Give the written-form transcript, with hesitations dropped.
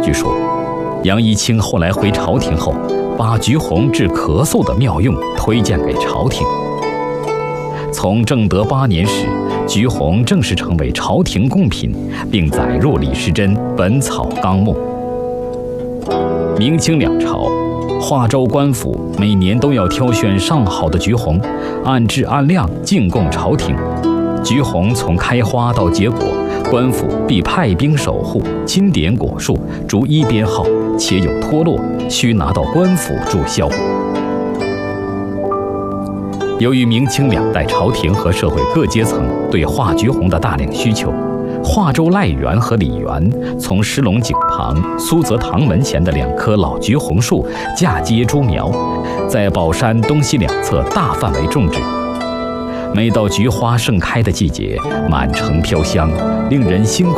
据说，杨一清后来回朝廷后，把橘红治咳嗽的妙用推荐给朝廷。从正德8年始，橘红正式成为朝廷贡品，并载入李时珍《本草纲目》。明清两朝，华州官府每年都要挑选上好的橘红，按质按量进贡朝廷。橘红从开花到结果，官府必派兵守护，钦点果树，逐一编号，且有脱落，需拿到官府注销。由于明清两代朝廷和社会各阶层对化橘红的大量需求，华州赖园和李园从石龙井旁、苏泽堂门前的2棵老橘红树嫁接株苗，在宝山东西两侧大范围种植。每到菊花盛开的季节，满城飘香，令人心旷